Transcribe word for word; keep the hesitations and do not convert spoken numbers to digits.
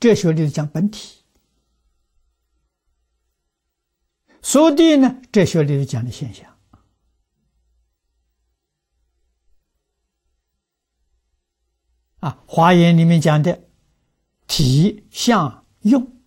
哲学里讲本体。所地呢，哲学里讲的现象。啊，华严里面讲的体相用，